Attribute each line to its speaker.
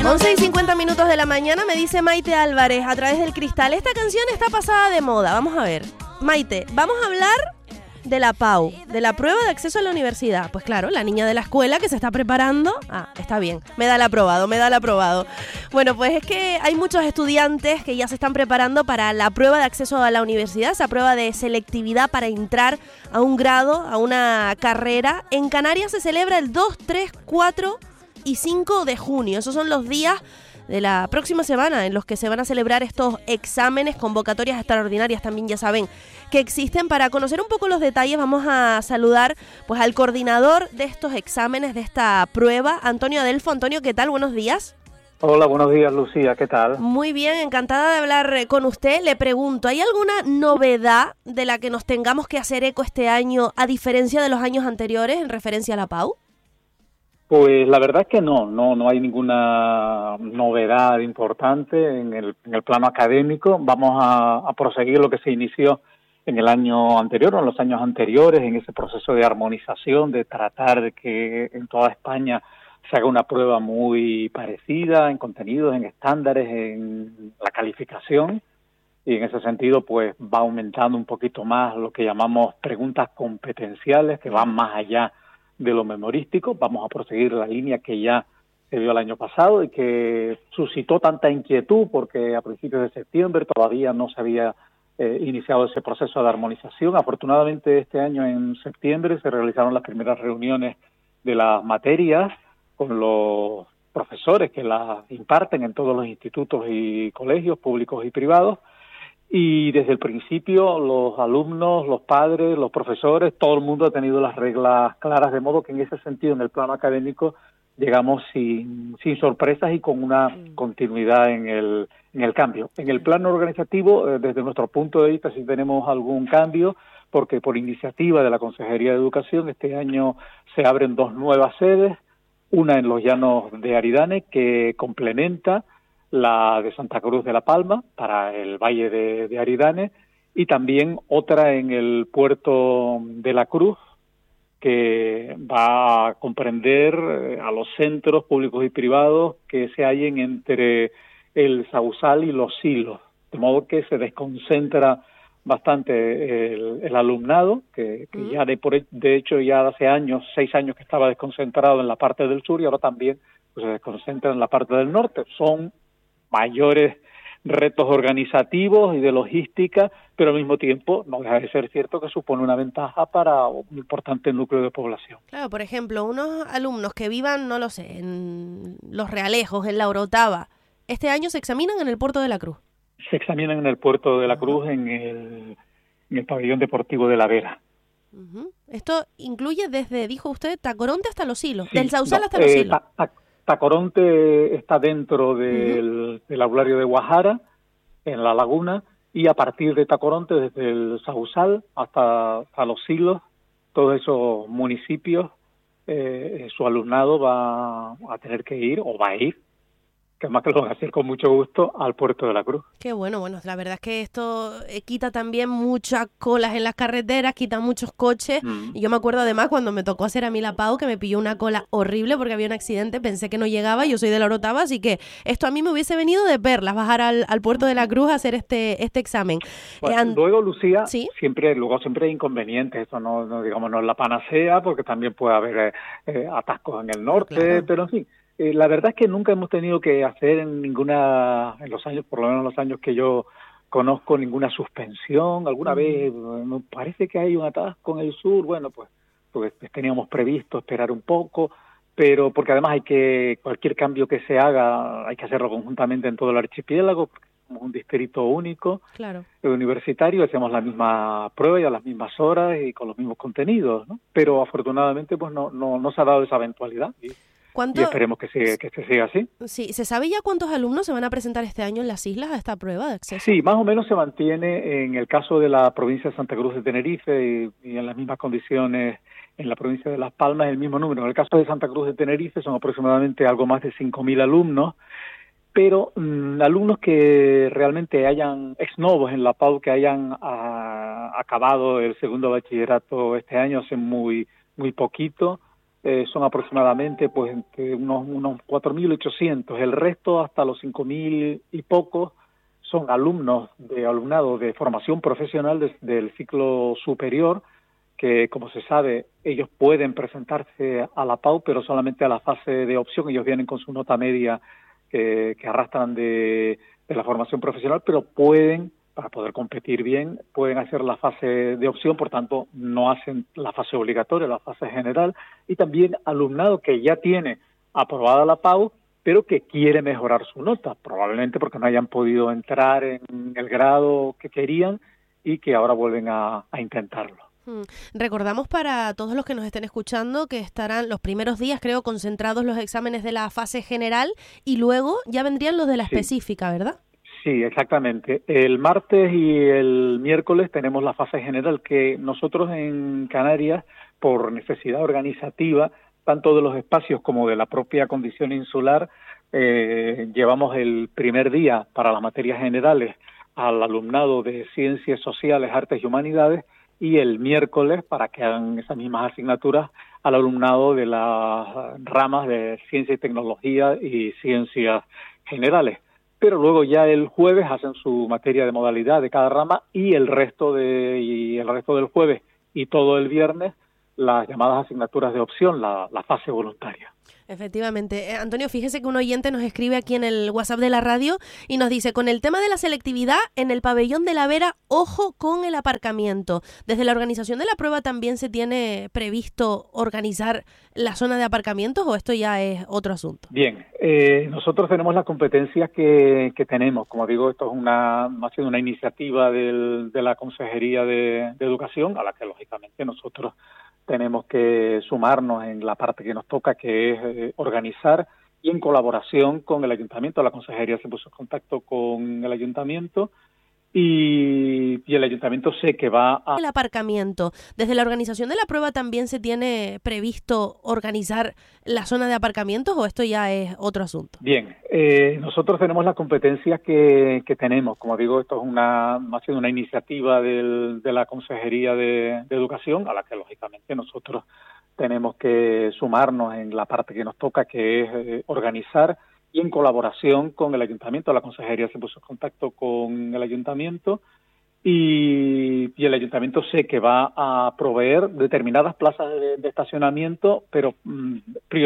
Speaker 1: 11:50 de la mañana, me dice Maite Álvarez a través del cristal. Esta canción está pasada de moda. Vamos a ver. Maite, vamos a hablar de la PAU, de la prueba de acceso a la universidad. Pues claro, la niña de la escuela que se está preparando. Está bien, me da el aprobado. Bueno, pues es que hay muchos estudiantes que ya se están preparando para la prueba de acceso a la universidad, esa prueba de selectividad para entrar a un grado, a una carrera. En Canarias se celebra el 2, 3, 4 y 5 de junio. Esos son los días de la próxima semana en los que se van a celebrar estos exámenes, convocatorias extraordinarias también, ya saben, que existen. Para conocer un poco los detalles vamos a saludar pues al coordinador de estos exámenes, de esta prueba, Antonio Adelfo. Antonio, ¿qué tal? Buenos días.
Speaker 2: Hola, buenos días, Lucía, ¿qué tal?
Speaker 1: Muy bien, encantada de hablar con usted. Le pregunto, ¿hay alguna novedad de la que nos tengamos que hacer eco este año a diferencia de los años anteriores en referencia a la PAU?
Speaker 2: Pues la verdad es que no hay ninguna novedad importante en el plano académico. Vamos a proseguir lo que se inició en el año anterior o en los años anteriores, en ese proceso de armonización, de tratar de que en toda España se haga una prueba muy parecida en contenidos, en estándares, en la calificación. Y en ese sentido, pues va aumentando un poquito más lo que llamamos preguntas competenciales, que van más allá de lo memorístico. Vamos a proseguir la línea que ya se dio el año pasado y que suscitó tanta inquietud porque a principios de septiembre todavía no se había iniciado ese proceso de armonización. Afortunadamente este año en septiembre se realizaron las primeras reuniones de las materias con los profesores que las imparten en todos los institutos y colegios públicos y privados. Y desde el principio los alumnos, los padres, los profesores, todo el mundo ha tenido las reglas claras, de modo que en ese sentido, en el plano académico, llegamos sin sorpresas y con una continuidad en el cambio. En el plano organizativo, desde nuestro punto de vista, sí tenemos algún cambio, porque por iniciativa de la Consejería de Educación, este año se abren 2 nuevas sedes, una en los Llanos de Aridane, que complementa la de Santa Cruz de la Palma, para el Valle de Aridane, y también otra en el puerto de la Cruz, que va a comprender a los centros públicos y privados que se hallen entre el Sausal y los Silos, de modo que se desconcentra bastante el alumnado, que ya de hecho ya hace 6 años que estaba desconcentrado en la parte del sur y ahora también pues, se desconcentra en la parte del norte. Son mayores retos organizativos y de logística, pero al mismo tiempo no deja de ser cierto que supone una ventaja para un importante núcleo de población.
Speaker 1: Claro, por ejemplo, unos alumnos que vivan, no lo sé, en Los Realejos, en La Orotava, este año se examinan en el Puerto de la Cruz.
Speaker 2: Se examinan en el Puerto de la Cruz, en el pabellón deportivo de La Vera.
Speaker 1: Esto incluye desde, dijo usted, Tacoronte hasta Los Silos, del Sausal hasta Los Silos.
Speaker 2: Tacoronte está dentro del aulario de Guajara, en la laguna, y a partir de Tacoronte, desde el Sausal hasta Los Silos, todos esos municipios, su alumnado va a tener que ir, o va a ir, que más que lo van a hacer con mucho gusto, al Puerto de la Cruz.
Speaker 1: Qué bueno, la verdad es que esto quita también muchas colas en las carreteras, quita muchos coches, y yo me acuerdo además cuando me tocó hacer a mí la PAU, que me pilló una cola horrible porque había un accidente, pensé que no llegaba, yo soy de La Orotava, así que esto a mí me hubiese venido de perlas, bajar al Puerto de la Cruz a hacer este examen.
Speaker 2: Luego, Lucía,
Speaker 1: ¿sí?
Speaker 2: siempre hay inconvenientes, esto no es la panacea, porque también puede haber atascos en el norte, claro. Pero en fin, la verdad es que nunca hemos tenido que hacer en los años, por lo menos los años que yo conozco, ninguna suspensión. Alguna vez me parece que hay un atasco en el sur, bueno, pues teníamos previsto esperar un poco, pero porque además cualquier cambio que se haga hay que hacerlo conjuntamente en todo el archipiélago, porque somos un distrito único, claro, universitario, hacemos la misma prueba y a las mismas horas y con los mismos contenidos, ¿no? Pero afortunadamente pues no se ha dado esa eventualidad. Y esperemos que se siga así.
Speaker 1: Sí, ¿se sabe ya cuántos alumnos se van a presentar este año en las islas a esta prueba de acceso?
Speaker 2: Sí, más o menos se mantiene en el caso de la provincia de Santa Cruz de Tenerife y en las mismas condiciones en la provincia de Las Palmas, el mismo número. En el caso de Santa Cruz de Tenerife son aproximadamente algo más de 5.000 alumnos, pero alumnos que realmente hayan ex novos en la PAU, que hayan acabado el segundo bachillerato este año, hace muy poquito. son aproximadamente pues entre unos 4.800. El resto, hasta los 5.000 y pocos, son alumnado de formación profesional del ciclo superior, que, como se sabe, ellos pueden presentarse a la PAU, pero solamente a la fase de opción. Ellos vienen con su nota media que arrastran de la formación profesional, pero pueden, para poder competir bien, pueden hacer la fase de opción, por tanto, no hacen la fase obligatoria, la fase general. Y también alumnado que ya tiene aprobada la PAU, pero que quiere mejorar su nota, probablemente porque no hayan podido entrar en el grado que querían y que ahora vuelven a intentarlo.
Speaker 1: Recordamos para todos los que nos estén escuchando que estarán los primeros días, creo, concentrados los exámenes de la fase general y luego ya vendrían los de la específica, ¿verdad?
Speaker 2: Sí, exactamente. El martes y el miércoles tenemos la fase general, que nosotros en Canarias, por necesidad organizativa, tanto de los espacios como de la propia condición insular, llevamos el primer día para las materias generales al alumnado de Ciencias Sociales, Artes y Humanidades, y el miércoles, para que hagan esas mismas asignaturas, al alumnado de las ramas de Ciencia y Tecnología y Ciencias Generales. Pero luego ya el jueves hacen su materia de modalidad de cada rama y el resto del jueves y todo el viernes las llamadas asignaturas de opción, la fase voluntaria.
Speaker 1: Efectivamente. Antonio, fíjese que un oyente nos escribe aquí en el WhatsApp de la radio y nos dice, con el tema de la selectividad, en el pabellón de la Vera, ojo con el aparcamiento. Desde la organización de la prueba también se tiene previsto organizar la zona de aparcamientos, ¿o esto ya es otro asunto?
Speaker 2: Bien, nosotros tenemos las competencias que tenemos. Como digo, esto ha sido una iniciativa de la Consejería de Educación, a la que lógicamente nosotros tenemos que sumarnos en la parte que nos toca, que es organizar, y en colaboración con el Ayuntamiento. La Consejería se puso en contacto con el Ayuntamiento y el Ayuntamiento sé que va a...
Speaker 1: El aparcamiento. Desde la organización de la prueba también se tiene previsto organizar la zona de aparcamientos, ¿o esto ya es otro asunto?
Speaker 2: Bien, nosotros tenemos las competencias que tenemos. Como digo, esto ha sido una iniciativa de la Consejería de Educación, a la que lógicamente nosotros tenemos que sumarnos en la parte que nos toca, que es organizar, y en colaboración con el Ayuntamiento. La Consejería se puso en contacto con el Ayuntamiento y el Ayuntamiento sé que va a proveer determinadas plazas de estacionamiento, pero